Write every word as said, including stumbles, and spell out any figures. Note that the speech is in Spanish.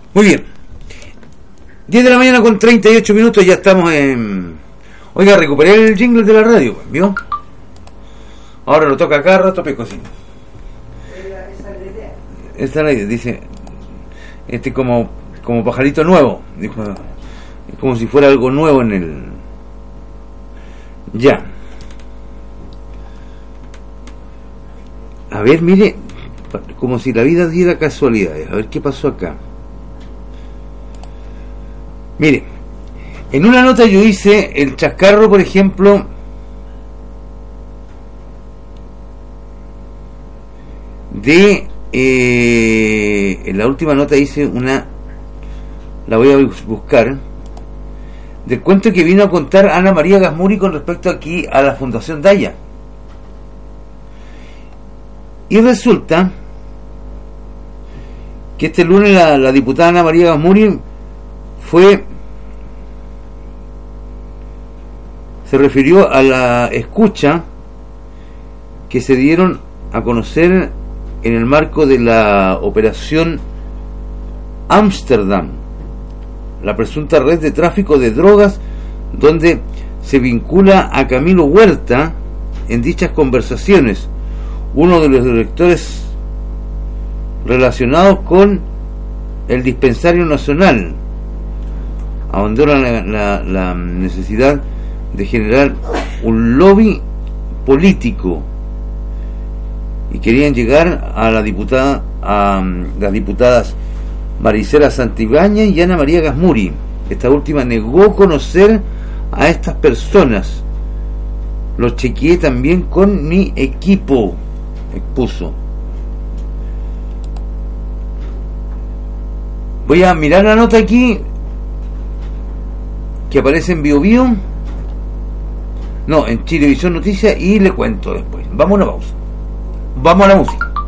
Muy bien. diez de la mañana con treinta y ocho minutos, ya estamos en... Oiga, recuperé el jingle de la radio, ¿vio? Ahora lo toca acá, rato pecosín. Esta es la idea, dice... Este como, como pajarito nuevo, dijo. Es como si fuera algo nuevo en el... Ya. A ver, mire, como si la vida diera casualidades. A ver qué pasó acá. Mire, en una nota yo hice el chascarro, por ejemplo, de... Eh, en la última nota hice una... La voy a buscar. Del cuento que vino a contar Ana María Gasmuri con respecto aquí a la Fundación Daya. Y resulta que este lunes la, la diputada Ana María Gasmuri fue... se refirió a la escucha que se dieron a conocer en el marco de la operación Ámsterdam, la presunta red de tráfico de drogas, donde se vincula a Camilo Huerta en dichas conversaciones, uno de los directores relacionados con el dispensario nacional, ahondó la, la, la necesidad de generar un lobby político y querían llegar a la diputada, a las diputadas Maricela Santibáñez y Ana María Gasmuri. Esta última negó conocer a estas personas. Los chequeé también con mi equipo, expuso. Voy a mirar la nota aquí que aparece en Bio Bio, no, en Chilevisión Noticias, y le cuento después. Vamos a una pausa. Vamos a la música.